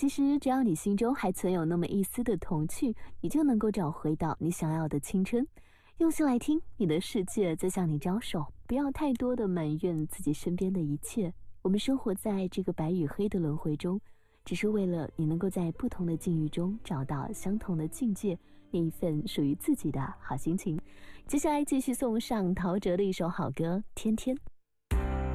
其实只要你心中还存有那么一丝的童趣，你就能够找回到你想要的青春。用心来听，你的世界在向你招手，不要太多的埋怨自己身边的一切。我们生活在这个白与黑的轮回中，只是为了你能够在不同的境遇中找到相同的境界，那一份属于自己的好心情。接下来继续送上陶喆的一首好歌《天天》。